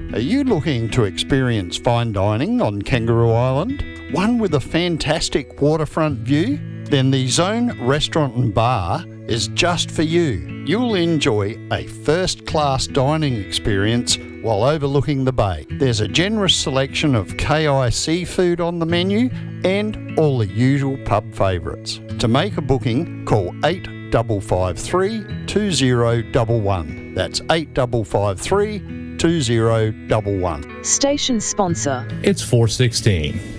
Are you looking to experience fine dining on Kangaroo Island? One with a fantastic waterfront view? Then the Zone Restaurant and Bar is just for you. You'll enjoy a first-class dining experience while overlooking the bay. There's a generous selection of KI seafood on the menu and all the usual pub favourites. To make a booking, call 8553 2011. That's 8553 2011. Station sponsor. It's 416.